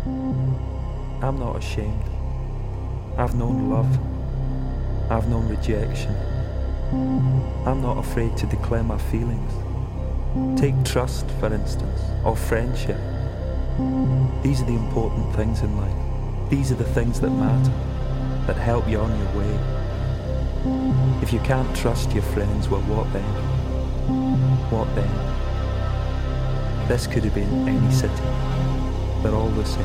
I'm not ashamed. I've known love. I've known rejection. I'm not afraid to declare my feelings. Take trust, for instance, or friendship. These are the important things in life. These are the things that matter, that help you on your way. If you can't trust your friends, well, what then? What then? This could have been any city. They're all the same.